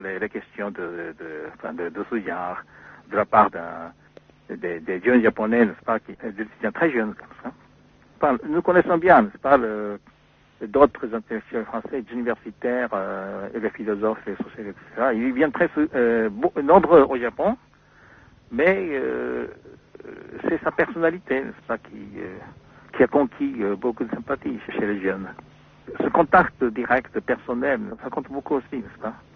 Les questions de ce genre, de la part des jeunes japonais, n'est-ce pas, des étudiants très jeunes, comme ça. Nous connaissons bien, n'est-ce pas, d'autres intellectuels français, des universitaires, et les philosophes, les sociologues, etc. Ils viennent très nombreux au Japon, mais c'est sa personnalité, n'est-ce pas, qui a conquis beaucoup de sympathie chez les jeunes. Ce contact direct, personnel, ça compte beaucoup aussi, n'est-ce pas?